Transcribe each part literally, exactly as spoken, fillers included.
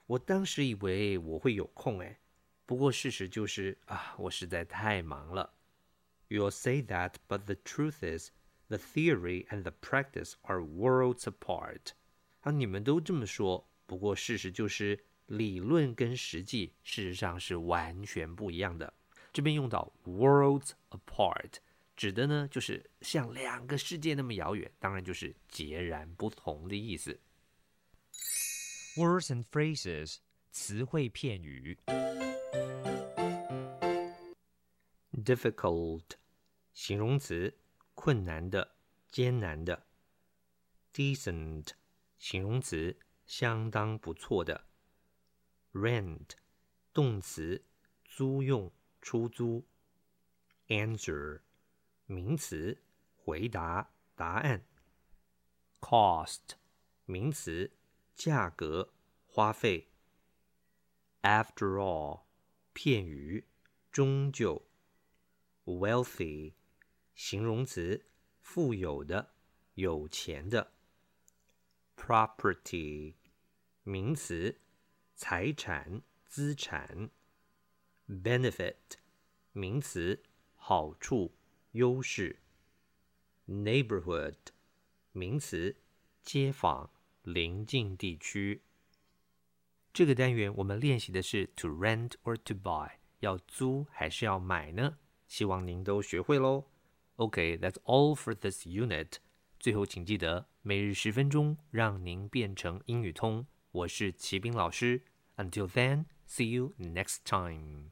我当时以为我会有空诶，不过事实就是啊，我实在太忙了。You'll say that, but the truth is, the theory and the practice are worlds apart. 啊，你们都这么说，不过事实就是理论跟实际事实上是完全不一样的。这边用到 worlds apart， 指的呢就是像两个世界那么遥远，当然就是截然不同的意思。Words and phrases， 词汇片语。Difficult， 形容词，困难的，艰难的。Decent， 形容词，相当不错的。Rent， 动词，租用，出租。Answer， 名词，回答，答案。Cost， 名词，价格，花费。After all， 片语，终究。Wealthy， 形容词，富有的，有钱的。Property， 名词，财产，资产。Benefit， 名词，好处，优势。Neighborhood， 名词，街坊，邻近地区。这个单元我们练习的是 to rent or to buy， 要租还是要买呢？希望您都学会咯。Okay, that's all for this unit. 最后请记得每日十分钟，让您变成英语通。我是齐斌老师。Until then, see you next time.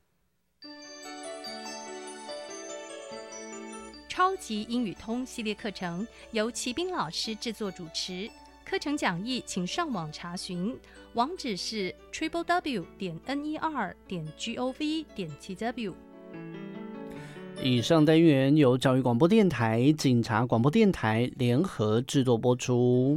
超级英语通系列课程由齐斌老师制作主持，课程讲义请上网查询，网址是 double u double u double u 点 n e r 点 gov 点 t w。 以上单元由教育广播电台、警察广播电台联合制作播出。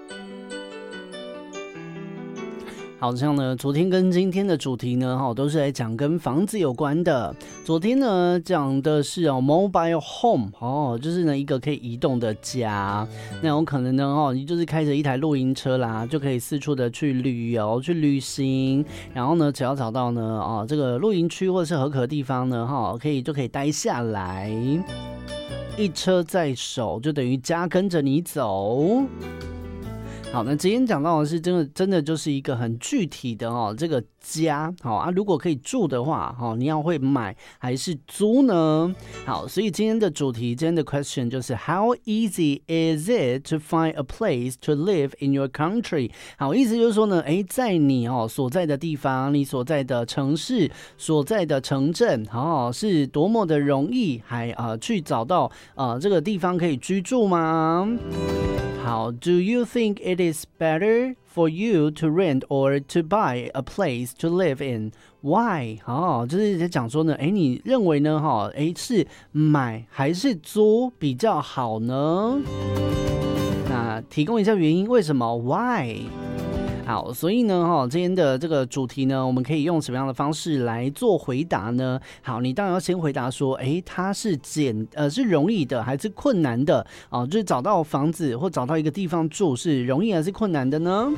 好像呢，昨天跟今天的主题呢，都是来讲跟房子有关的。昨天呢讲的是哦 ，mobile home 哦，就是呢一个可以移动的家。那有可能呢哦，你就是开着一台露营车啦，就可以四处的去旅游、去旅行。然后呢，只要找到呢哦这个露营区或者是合可的地方呢，哈，可以就可以待下来。一车在手，就等于家跟着你走。好，那今天讲到的是真的，真的就是一个很具体的哦，这个家，好啊，如果可以住的话，好，你要会买还是租呢？好，所以今天的主题，今天的 question 就是 How easy is it to find a place to live in your country？ 好，意思就是说呢，哎，在你哦所在的地方，你所在的城市，所在的城镇，好，是多么的容易，还呃去找到呃这个地方可以居住吗？好 ，Do you think it is better for you to rent or to buy a place to live in? Why? 好，就是在讲说呢，哎，你认为呢？哈，哎，是买还是租比较好呢？那提供一下原因，为什么 ？Why？好，所以呢，哈，今天的这个主题呢，我们可以用什么样的方式来做回答呢？好，你当然要先回答说，哎，它是简呃是容易的还是困难的？哦，就是找到房子或找到一个地方住是容易还是困难的呢？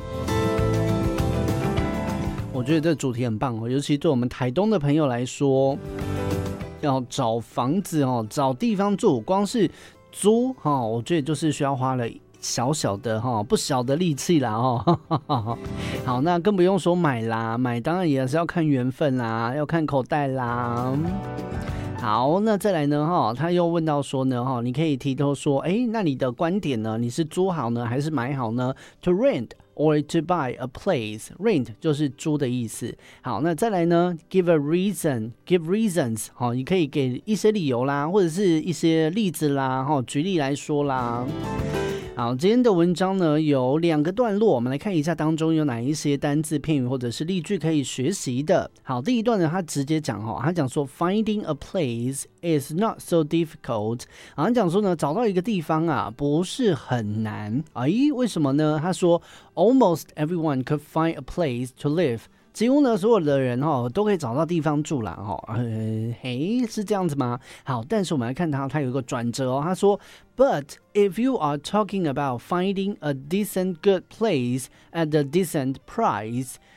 我觉得这主题很棒哦，尤其对我们台东的朋友来说，要找房子哦，找地方住，光是租哈，我觉得就是需要花了小小的哈，不小的力气啦哦。好，那更不用说买啦，买当然也是要看缘分啦，要看口袋啦。好，那再来呢哈，他又问到说呢哈，你可以提头说，哎，那你的观点呢？你是租好呢，还是买好呢 ？To rent or to buy a place， rent 就是租的意思。好，那再来呢 ，give a reason， give reasons， 好，你可以给一些理由啦，或者是一些例子啦，哈，举例来说啦。好，今天的文章呢有两个段落，我们来看一下当中有哪一些单字、片语或者是例句可以学习的。好，第一段呢，他直接讲哈，他讲说 finding a place is not so difficult。好，他讲说呢，找到一个地方啊，不是很难。哎，为什么呢？他说 almost everyone could find a place to live。几乎呢，所有的人哈都可以找到地方住啦哈，呃，嘿，是这样子吗？好，但是我们来看它，它有一个转折哦。他说 ，But if you are talking about finding a decent good place at a decent price,